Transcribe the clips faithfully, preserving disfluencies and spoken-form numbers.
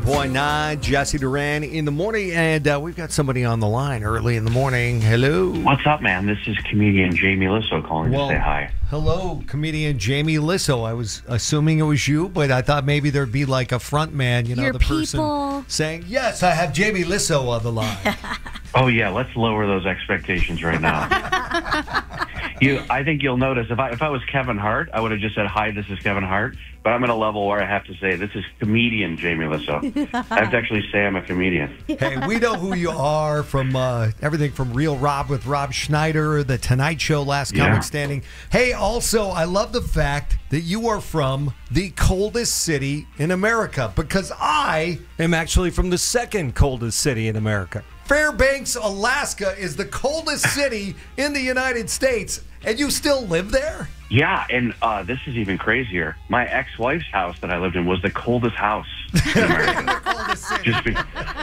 Point nine, Jesse Duran in the morning, and uh, we've got somebody on the line early in the morning. Hello. What's up, man? This is comedian Jamie Lissow calling well, to say hi. Hello, comedian Jamie Lissow. I was assuming it was you, but I thought maybe there'd be like a front man, you know, Your the people. person saying, yes, I have Jamie Lissow on the line. Oh, yeah, let's lower those expectations right now. you, I think you'll notice, if I, if I was Kevin Hart, I would have just said, hi, this is Kevin Hart. But I'm at a level where I have to say, this is comedian Jamie Lissow. I have to actually say I'm a comedian. Hey, we know who you are from uh, everything from Real Rob with Rob Schneider, The Tonight Show, Last Comic Yeah. Standing. Hey, also, I love the fact that you are from the coldest city in America, because I am actually from the second coldest city in America. Fairbanks, Alaska is the coldest city in the United States, and you still live there? Yeah, and uh, this is even crazier. My ex-wife's house that I lived in was the coldest house in America. The coldest city. Just be-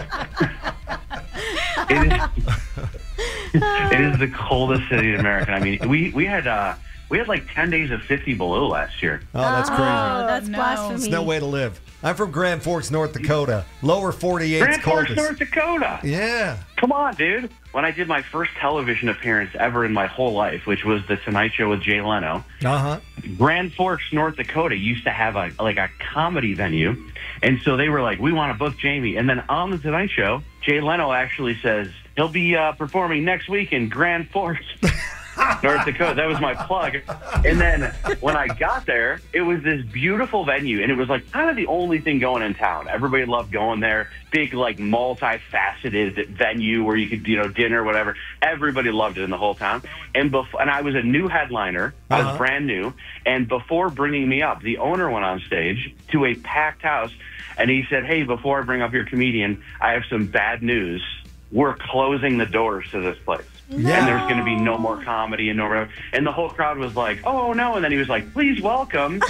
it, is, it is the coldest city in America. I mean, we, we had... Uh, We had like ten days of fifty below last year. Oh, that's crazy. Oh, that's no. blasphemy. It's no way to live. I'm from Grand Forks, North Dakota. Lower forty-eight Grand Forks, coldest. North Dakota. Yeah. Come on, dude. When I did my first television appearance ever in my whole life, which was The Tonight Show with Jay Leno, Uh-huh. Grand Forks, North Dakota used to have a like a comedy venue. And so they were like, we want to book Jamie. And then on The Tonight Show, Jay Leno actually says, he'll be uh, performing next week in Grand Forks, North Dakota. That was my plug. And then when I got there, it was this beautiful venue, and it was like kind of the only thing going in town. Everybody loved going there. Big, like, multifaceted venue where you could, you know, dinner, whatever. Everybody loved it in the whole town. And before, and I was a new headliner. I was Uh-huh. brand new. And before bringing me up, the owner went on stage to a packed house, and he said, hey, before I bring up your comedian, I have some bad news. We're closing the doors to this place. Yeah. And there's going to be no more comedy and no more. And the whole crowd was like, oh, no. And then he was like, please welcome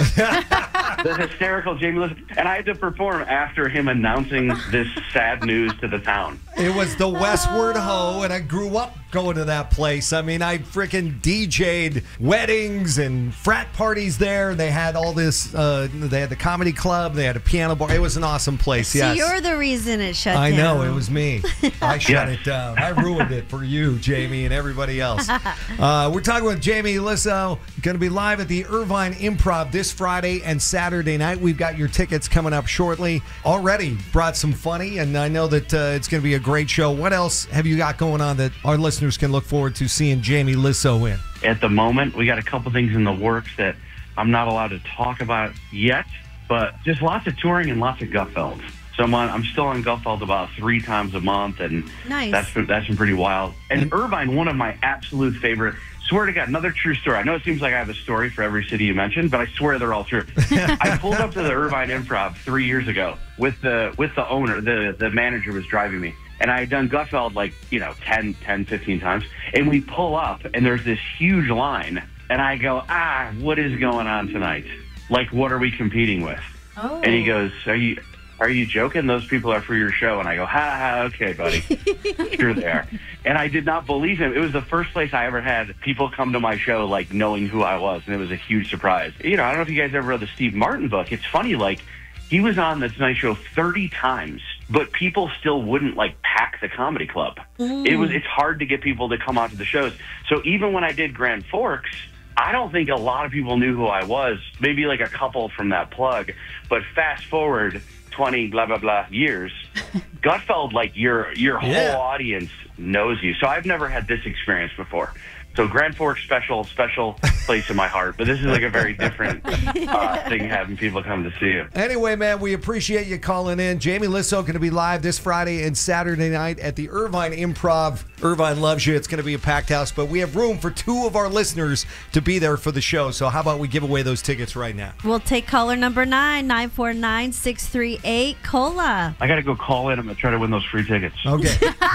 the hysterical Jamie Lissow. And I had to perform after him announcing this sad news to the town. It was the Westward Ho, and I grew up going to that place. I mean, I freaking D J'd weddings and frat parties there. They had all this, uh, they had the comedy club, they had a piano bar. It was an awesome place, So yes. you're the reason it shut I down. know, it was me. I shut Yes. it down. I ruined it for you, Jamie, and everybody else. Uh, we're talking with Jamie Lissow. Going to be live at the Irvine Improv this Friday and Saturday night. We've got your tickets coming up shortly. Already brought some funny, and I know that uh, it's going to be a great show. What else have you got going on that our listeners can look forward to seeing Jamie Lissow in? At the moment, we got a couple things in the works that I'm not allowed to talk about yet, but just lots of touring and lots of Gutfeld. So I'm, on, I'm still on Gutfeld about three times a month, and Nice. that's been, that's been pretty wild. And Irvine, one of my absolute favorite. Swear to God, another true story. I know it seems like I have a story for every city you mentioned, but I swear they're all true. I pulled up to the Irvine Improv three years ago with the with the owner. The the manager was driving me, and I had done Gutfeld like, you know, ten, fifteen times. And we pull up, and there's this huge line, and I go, ah, what is going on tonight? Like, what are we competing with? Oh. And he goes, are you are you joking? Those people are for your show. And I go, ha, ha, okay, buddy. Sure they are. And I did not believe him. It was the first place I ever had people come to my show, like, knowing who I was, and it was a huge surprise. You know, I don't know if you guys ever read the Steve Martin book. It's funny, like, he was on the Tonight Show thirty times, but people still wouldn't, like, pack the comedy club. Mm. It was, it's hard to get people to come out to the shows. So even when I did Grand Forks, I don't think a lot of people knew who I was, maybe like a couple from that plug. But fast forward twenty blah, blah, blah years, Gutfeld, like, your your Yeah. whole audience knows you. So I've never had this experience before. So Grand Forks, special, special place in my heart. But this is like a very different uh, thing, having people come to see you. Anyway, man, we appreciate you calling in. Jamie Lissow going to be live this Friday and Saturday night at the Irvine Improv. Irvine loves you. It's going to be a packed house, but we have room for two of our listeners to be there for the show. So how about we give away those tickets right now? We'll take caller number nine, nine four nine, six three eight, COLA. I got to go call in. I'm going to try to win those free tickets. Okay.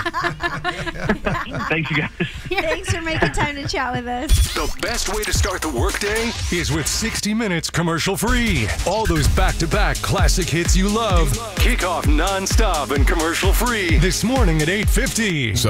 Thanks, you guys. Thanks for making time to chat with us. The best way to start the workday is with sixty minutes commercial free. All those back-to-back classic hits you love kick off non-stop and commercial free this morning at eight fifty. Some vehicles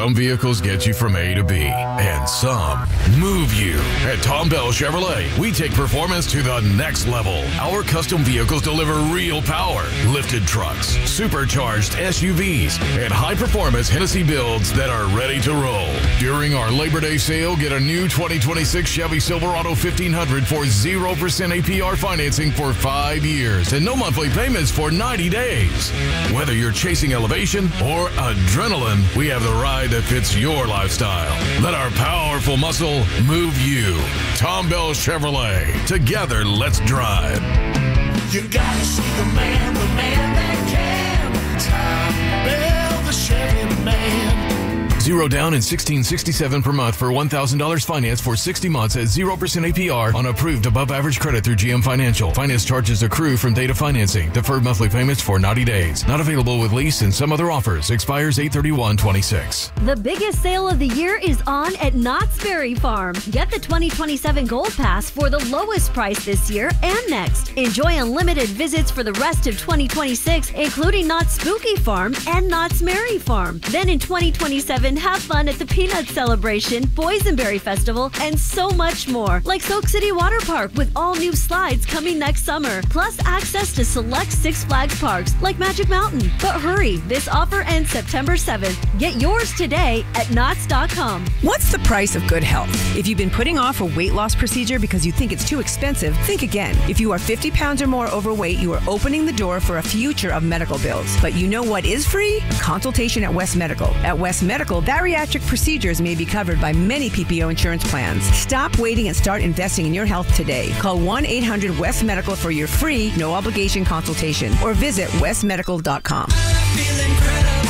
vehicles get you from A to B, and some move you. At Tom Bell Chevrolet, we take performance to the next level. Our custom vehicles deliver real power, lifted trucks, supercharged S U Vs, and high-performance Hennessy builds that are ready to roll. During our Labor Day sale, get a new twenty twenty-six Chevy Silverado fifteen hundred for zero percent A P R financing for five years and no monthly payments for ninety days. Whether you're chasing elevation or adrenaline, we have the ride that fits your lifestyle. Let our powerful muscle move you. Tom Bell Chevrolet. Together, let's drive. You gotta see the man, the man that can. Tom Bell, the Chevy man. Zero down and sixteen sixty-seven per month for one thousand dollars finance for sixty months at zero percent A P R on approved above average credit through G M Financial. Finance charges accrue from date of financing. Deferred monthly payments for ninety days. Not available with lease and some other offers. Expires eight thirty-one twenty-six. The biggest sale of the year is on at Knott's Berry Farm. Get the twenty twenty-seven Gold Pass for the lowest price this year and next. Enjoy unlimited visits for the rest of twenty twenty-six, including Knott's Spooky Farm and Knott's Merry Farm. Then in twenty twenty-seven, have fun at the Peanut Celebration, Boysenberry Festival, and so much more, like Soak City Water Park with all new slides coming next summer, plus access to select Six Flags parks like Magic Mountain. But hurry, this offer ends September seventh. Get yours today at Knott's dot com. What's the price of good health? If you've been putting off a weight loss procedure because you think it's too expensive, think again. If you are fifty pounds or more overweight, you are opening the door for a future of medical bills. But you know what is free? Consultation at West Medical. At West Medical, bariatric procedures may be covered by many P P O insurance plans. Stop waiting and start investing in your health today. Call one eight hundred West Medical for your free, no obligation consultation or visit west medical dot com. Feel incredible.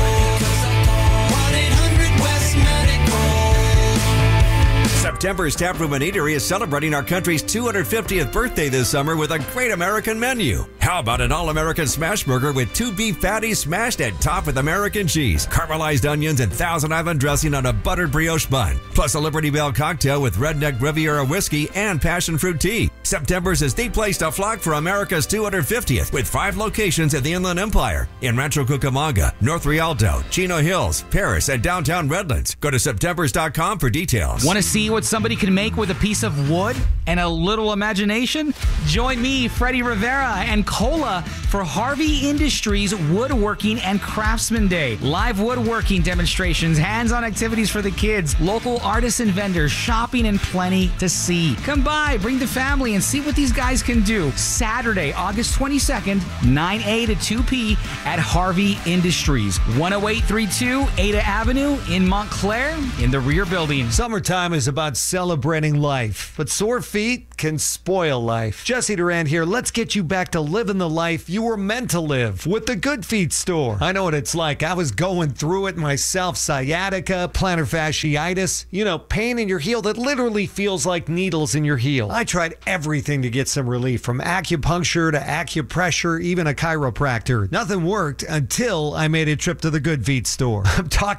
one eight hundred West Medical. September's Taproom and Eatery is celebrating our country's two hundred fiftieth birthday this summer with a great American menu. How about an all-American smash burger with two beef patties smashed and topped with American cheese, caramelized onions, and Thousand Island dressing on a buttered brioche bun, plus a Liberty Bell cocktail with Redneck Riviera whiskey and passion fruit tea. September's is the place to flock for America's two hundred fiftieth with five locations at the Inland Empire in Rancho Cucamonga, North Rialto, Chino Hills, Paris, and downtown Redlands. Go to septembers dot com for details. Want to see what somebody can make with a piece of wood and a little imagination? Join me, Freddie Rivera, and Cola for Harvey Industries Woodworking and Craftsman Day. Live woodworking demonstrations, hands-on activities for the kids, local artists and vendors, shopping, and plenty to see. Come by, bring the family, and see what these guys can do. Saturday, August twenty-second, nine a to two p at Harvey Industries, one oh eight thirty-two Ada Avenue in Montclair in the rear building. Summertime is about celebrating life, but sore feet can spoil life. Jesse Durant here. Let's get you back to living the life you were meant to live with the Good Feet store. I know what it's like. I was going through it myself. Sciatica, plantar fasciitis, you know, pain in your heel that literally feels like needles in your heel. I tried everything to get some relief, from acupuncture to acupressure, even a chiropractor. Nothing worked until I made a trip to the Good Feet store. I'm talking